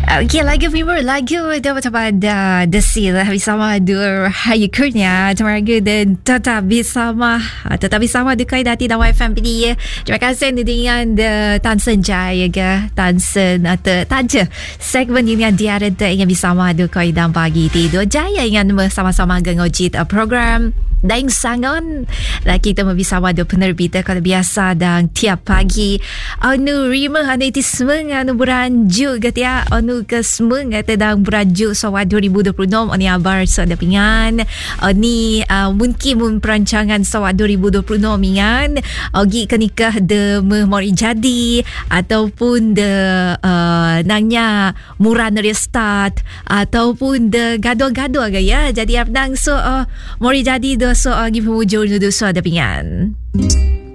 Okey, lagu Fever, lagu dah pada Desil bersama dua Hayukurnia Temaga dan tetap bersama dekat Dati dan YFM PD. Terima kasih dengan Tan Senjaya ke Tan Sen atau taja segmen ini dia ada dengan bersama dekat dan pagi tidur jaya dengan bersama-sama ngojit program dan sangon lah kita bersama dua penerbit kalau biasa dan tiap pagi anu rima haniti semangat anu beranju ketia anu ke semangat dan beranju sawat 2026 ani abar sada pingan ni mungkin perancangan sawat 2026 mingan ogi kenikah de memori jadi ataupun de nangnya muran restart ataupun de gaduh-gaduh agak ya jadi abang so mori jadi so agi pemujur nu so ada pingan.